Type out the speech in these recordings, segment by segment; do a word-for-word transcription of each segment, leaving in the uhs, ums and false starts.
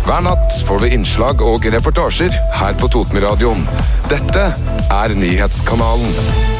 Hver natt får du innslag og reportasjer her på Totenradioen. Dette er Nyhetskanalen.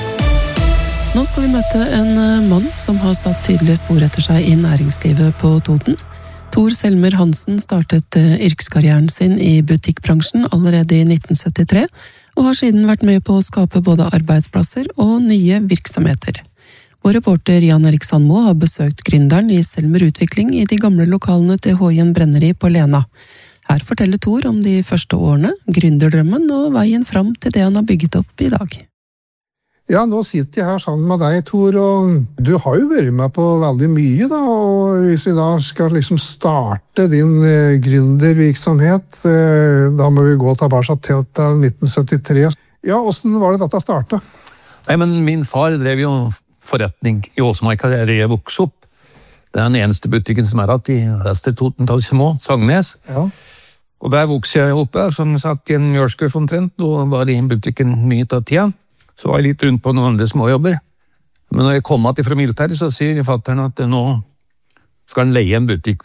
Nå skal vi møte en mann som har satt tydelige spor etter seg i næringslivet på Toten. Tor Selmer Hansen startet yrkeskarrieren sin i butikkbransjen allerede i nitten syttitre, og har siden vært med på å skape både arbeidsplasser og nye virksomheter. Vår reporter Jan Erik Sandmo har besøkt gründeren i Selmer Utvikling i de gamle lokalene til H I N Brenneri på Lena. Her forteller Tor om de første årene, gründerdrømmen og veien fram til det han har bygget opp i dag. Ja, nå sitter jeg her sammen med deg, Tor, og du har jo vært med på veldig mye, da, og hvis vi da skal liksom starte din eh, gründervirksomhet, eh, da må vi gå tilbake til, til nitten syttitre. Ja, hvordan var det dette startet? Nei, men min far drev jo forretning i Åsmarka der jeg vokste opp. Det er den eneste butikken som er hatt i Vester Totental små, Sagnes. Ja. Og der vokste jeg opp der, som sagt, i en mjølskuff omtrent, og var i butikken mye av tida. Så var jeg litt rundt på noen andre småjobber. Men når jeg kom til fra militæret, så sier fatteren at nå skal han leie en butikk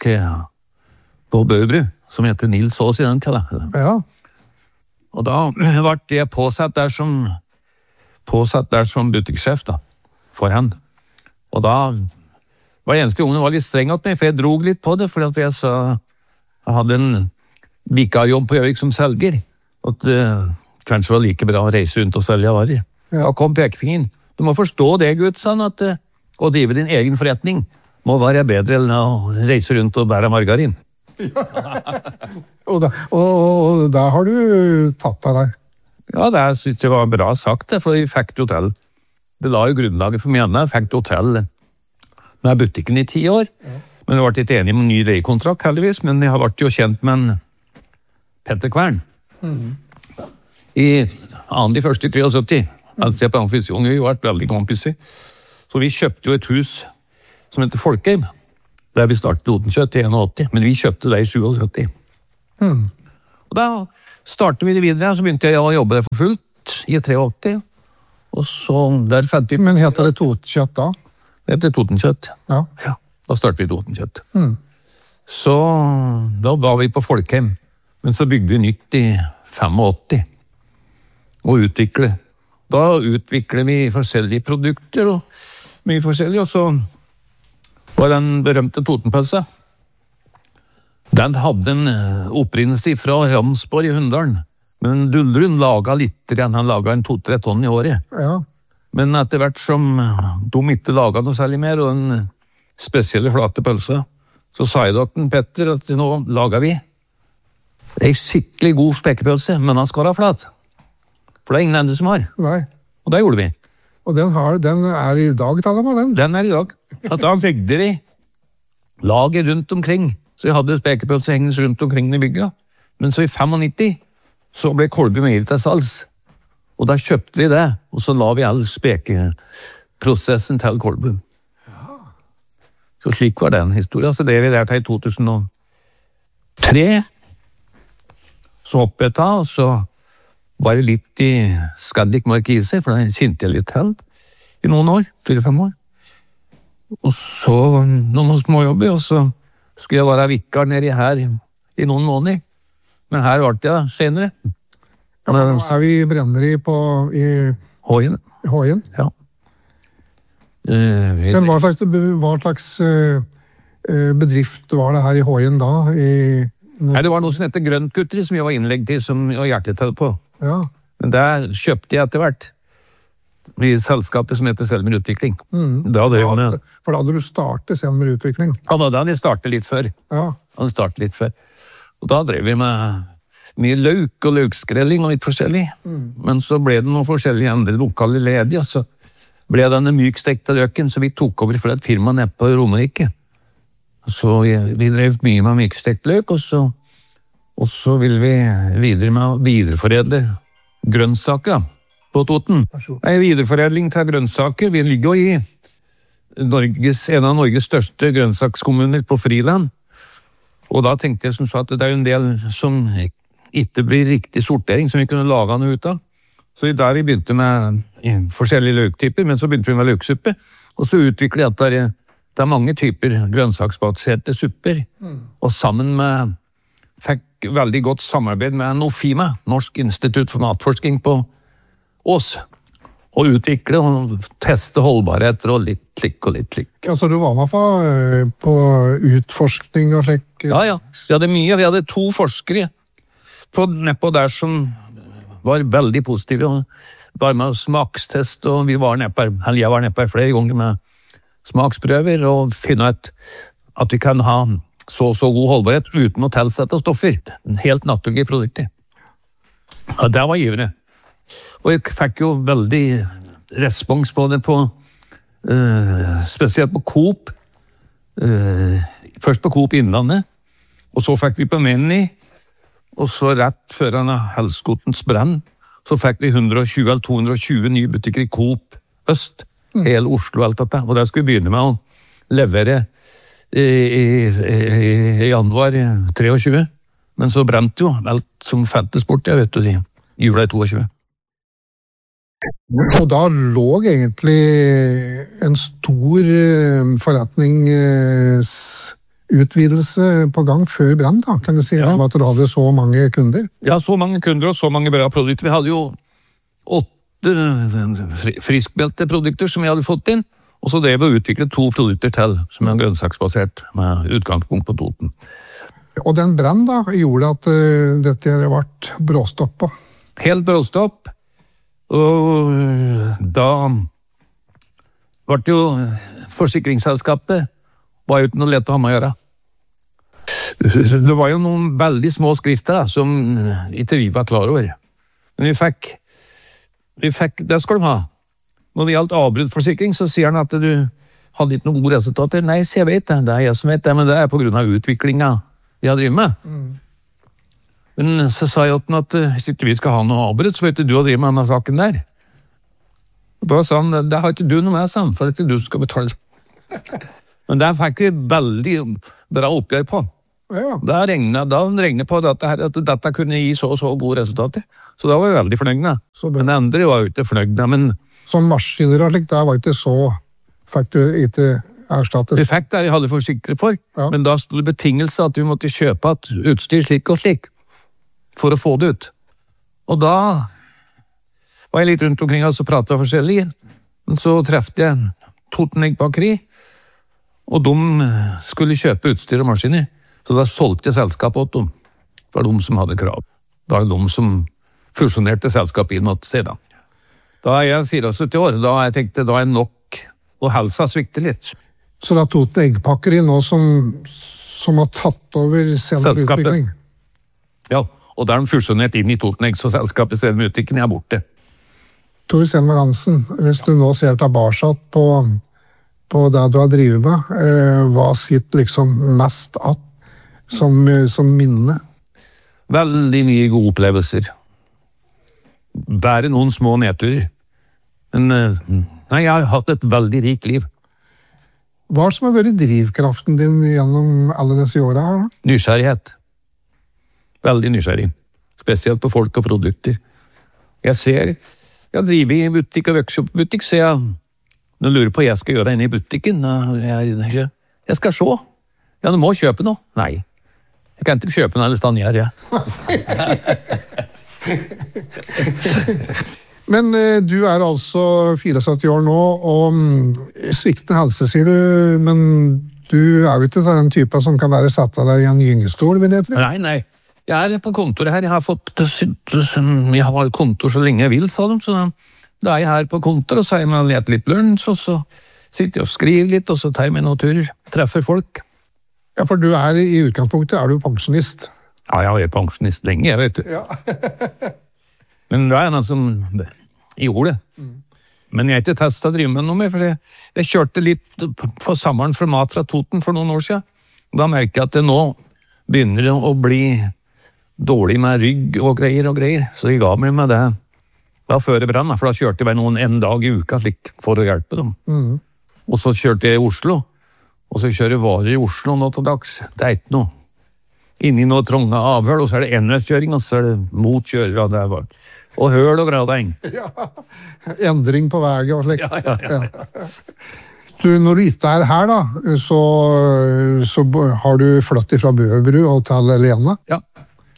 på Bøbru, som heter Nils Aas i den tida. Ja. Og da ble jeg påsatt der som, påsatt der som butikksjef da, for han. Og da var jeg eneste ungen var litt streng av meg, for jeg drog litt på det, for at jeg, så, jeg hadde en vikarjobb på Gjøvik som selger, og at det kanskje var like bra å reise rundt og selge varer. Ja, kom pekefingeren. Du må forstå det, Gud, sånn at uh, å drive din egen forretning må være bedre enn å reise rundt og bære margarin. Ja. og, da, og, og da har du tatt av deg. Ja, det synes jeg var bra sagt, det, for vi fikk det hotell. Det la jo grunnlaget for mine, jeg fikk det hotell med butikken i ti år. Ja. Men vi ble ikke enige om en ny leiekontrakt, heldigvis, men jeg har vært jo kjent med en Petter Kvern. Mhm. I annen de første i syttitre, altså jeg på Amfisjon, vi har vært veldig kompiser. Så vi kjøpte jo et hus som heter Folkheim, der vi startet Totenkjøtt i åtti, men vi kjøpte det i sytti. Mm. Og da startet vi det videre, så begynte jeg å jobbe der for fullt i åtti, og så der ferdig. Men heter det Totenkjøtt da? Det heter Totenkjøtt. Ja. Ja, da startet vi Totenkjøtt. Mm. Så da var vi på Folkheim, men så bygde vi nytt i åttifem. Og utvikle. Da utvikler vi forskjellige produkter og mye forskjellig, og så var den berømte Totenpølsa. Den hadde en opprinnelse fra Ramsborg i Hunndalen, men Duldrun laget litt, han laget en to-tre tonn i året. Ja. Men etter hvert som de ikke laget noe særlig mer, og en spesielle flate pølse, så sa jeg til Petter at nå lager vi en skikkelig god spekepølse, men han skal ha flat. For det er ingen andre som har. Nei. Og det gjorde vi. Og den, har, den er i dag, taler man den? Den er i dag. At da vegde vi lager rundt omkring. Så vi hadde spekepølse hengende rundt omkring i bygget. Men så i nittifem så ble Kolbu Meieri til salgs. Og da kjøpte vi det, og så la vi all spekeprosessen til Kolbu. Ja. Så slik var den historien. Så det vi der til i to tusen og tre. Så hoppet jeg ta, og så var det litt i Scandic Markise, for da kjente jeg litt til i noen år, fire-fem år. Og så noen småjobber, og så skulle jeg være vikar nede her i, i noen måneder. Men her var det jeg senere. Ja, men nå er vi i Brenneri på i Håien. Håien? Ja. Uh, men hva slags, hva slags uh, bedrift var det her i Håien da? I, Nei, det var noe som heter Grøntkutteri, som jeg var innlegg til, som jeg var hjertetell på. Ja. Men der kjøpte jeg etter hvert i selskapet som heter Selmer Utvikling. Mm. Da hadde ja, jeg, for da hadde du startet Selmer Utvikling? Ja, da hadde jeg startet litt før. Ja. Han startet litt før. Og da drev vi med mye løk og løkskrelling og litt forskjellig. Mm. Men så ble det noen forskjellige andre lokale ledige, og så ble denne mykstekte løken, så vi tok over for et firma nede på Romerike. Så vi drev mye med mykstekt løk, og så Og så vil vi videre med å videreforedle grønnsaker på Toten. Nei, videreforedling til grønnsaker. Vi ligger jo i Norges, en av Norges største grønnsakskommuner på Friland. Og da tenkte jeg som så at det er en del som ikke blir riktig sortering, som vi kunne lage noe ut av. Så der vi begynte med forskjellige løktyper, men så begynte vi med løksuppe. Og så utviklet jeg at det er, det er mange typer grønnsaksbaserte supper. Mm. Og sammen med fikk fikk veldig godt samarbeid med Nofima, Norsk institutt for matforskning på Ås, og utvikle og teste holdbarheter og litt klikk og litt klikk. Ja, så du var med på, på utforskning og slik? Ja, ja. Vi hadde mye. Vi hadde to forskere på, nedpå der som var veldig positive og var med smakstest, og vi var nedpå, eller jeg var nedpå flere ganger med smaksprøver og finne ut at vi kan ha så så god holdbarhet uten å tilsette stoffer. Helt naturlige produkter. Ja, det var givende. Og jeg fikk jo veldig respons på det på, uh, spesielt på Coop. Uh, først på Coop Innlandet, og så fikk vi på Menny, og så rett før han har Helskotens brann, så fikk vi hundre og tjue eller to hundre og tjue nye butikker i Coop Øst, mm. hele Oslo og alt dette. Og der skulle vi begynne med å levere i, i, i, i januar treogtjue, men så brente jo alt som fantes bort, jeg vet du, i jula i toogtjue. Og da lå egentlig en stor forretningsutvidelse på gang før brann, da, kan du si, ja. At du hadde så mange kunder? Ja, så mange kunder og så mange bra produkter. Vi hadde jo åtte friskbelteprodukter som vi hadde fått inn, og så det var å utvikle to produkter til, som er grønnsaksbasert, med utgangspunkt på Toten. Og den brann da, gjorde at uh, dette ble bråstopp på? Helt bråstopp. Og da ble det jo forsikringsselskapet var uten noe lett å ha med å gjøre. Det var jo noen veldig små skrifter da, som ikke vi var klar over. Men vi fikk, vi fikk det skal de ha. Når det gjaldt avbruddforsikring, så sier han at du hadde ikke noen gode resultater. Nei, jeg vet det, det er jeg som vet det, men det er på grunn av utviklingen vi har drevet med. Mm. Men så sa jeg til han at hvis ikke vi skal ha noe avbrudd, så vet du å drive med denne saken der. Og da sa han, det har ikke du noe med sammen, for det er ikke du som skal betale. Men der fikk vi veldig bra oppgjør på. Ja. Da regnet, da regnet på dette her, at dette kunne gi så og så gode resultater. Så da var vi veldig fornøyd med. Men andre var jo ikke fornøyd med, men... Som maskiner og slik, der var ikke så... Fikk du ikke erstattet? Vi fikk det, jeg hadde forsikret for, ja. Men da stod det betingelse at vi måtte kjøpe et utstyr slik og slik, for å få det ut. Og da var jeg litt rundt omkring og så pratet jeg forskjellig, men så trefte jeg Toten Egg Bakeri, og de skulle kjøpe utstyr og maskiner, så da solgte jeg selskapet åt dem. Det var de som hadde krav. Da er det de som fusjonerte selskapet inn mot seg da. Da er jeg syttifire år, da jeg tenkte da er nok, og helsa svikter litt. Så det er Toten Egg Bakeri nå som, som har tatt over selskapet? Ja, og da er de fusjonert inn i Toten Egg, så selskapet Selmutikken er borte. Tor Selmer Hansen, hvis du nå ser tilbake på, på det du har drivet med, eh, hva sitter liksom mest att som, som minne? Veldig mye gode opplevelser. Bare noen små nedturer. Men nei, jeg har hatt et veldig rikt liv. Hva er det som har vært drivkraften din gjennom alle disse årene her? Nysgjerrighet. Veldig nysgjerrig. Spesielt på folk og produkter. Jeg ser, jeg driver i butikk og vokser opp i butikk, så jeg, jeg lurer på hva jeg skal gjøre inne i butikken. Jeg, jeg skal se. Ja, du må kjøpe noe. Nei, jeg kan ikke kjøpe noe eller stanjer, ja. Men eh, du er altså syttifire år nå, og mm, sviktende helse, sier du, men du er jo ikke den typen som kan være satt av deg i en gyngestol, vil jeg tro? Nei, nei. Jeg er på kontoret her. Jeg har fått, jeg har kontor så lenge jeg vil, sa de, så da er jeg her på kontor, og så har jeg med litt lunsj, og så sitter jeg og skriver litt, og så tar jeg med noen turer, treffer folk. Ja, for du er i utgangspunktet, er du pensjonist? Ja, jeg er pensjonist lenge, jeg vet du. Ja. Men det er noe som gjorde det. Mm. Men jeg er ikke testet å drive med noe mer, for jeg, jeg kjørte litt på sommeren for mat fra Toten for noen år siden. Da merker jeg at det nå begynner å bli dårlig med rygg og greier og greier, så jeg ga meg med det da før det brann, for da kjørte jeg bare noen en dag i uka slik, for å hjelpe dem. Mm. Og så kjørte jeg i Oslo, og så kjører jeg varer i Oslo nå til dags. Det er ikke noe. Inni noe trånge avhøl, og så er det enveiskjøring, og så er det motkjører, og det var og høl og gradeng. Ja, endring på veien og slik. Ja, ja, ja. ja. Du, når du ikke er her da, så, så har du flyttet fra Bøbru og til Lena. Ja.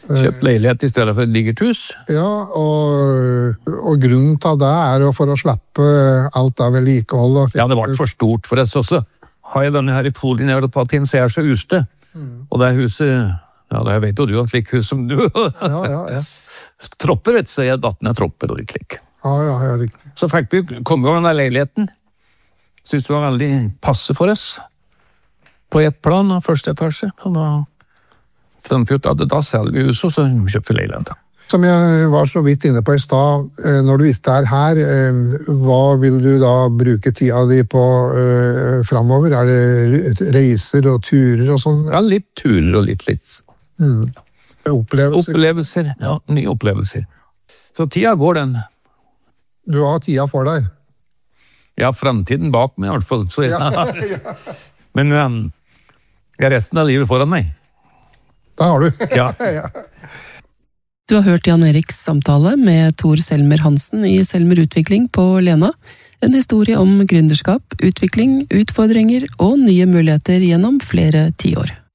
Kjøpt leilighet i stedet for et digert hus. Ja, og, og grunnen til det er jo for å slippe alt av vedlikehold. Ja, det var for stort for oss også. Har jeg denne her i Polien jeg har på ting, så jeg er så uste. Mm. Og det er huset, ja, det vet jo du, et slik hus som du. Ja, ja, ja. Tropper, vet du, så jeg datt ned tropper og klikk. Ja, ja, ja, riktig. Så fikk vi komme over denne leiligheten. Synes det var veldig passe for oss. På ett plan, første etasje, og da fremført, da selger vi huset, og så kjøper vi leiligheten. Som jeg var så vidt inne på i stad, når du ikke er her, hva vil du da bruke tida di på uh, fremover? Er det reiser og turer og sånn? Ja, litt turer og litt litt. Mm. Opplevelser? Opplevelser, ja, nye opplevelser. Så tida går den. Du har tida for deg? Ja, fremtiden bak meg i hvert fall. Så, ja. Ja. Men um, jeg har resten av livet foran meg. Da har du. Ja. Ja. Du har hørt Jan Eriks samtale med Tor Selmer Hansen i Selmer Utvikling på Lena. En historie om gründerskap, utvikling, utfordringer og nye muligheter gjennom flere tiår.